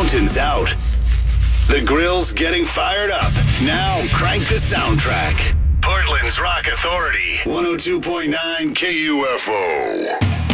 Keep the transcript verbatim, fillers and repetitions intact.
Fountains out. The grill's getting fired up. Now crank the soundtrack. Portland's Rock Authority. one oh two point nine K U F O.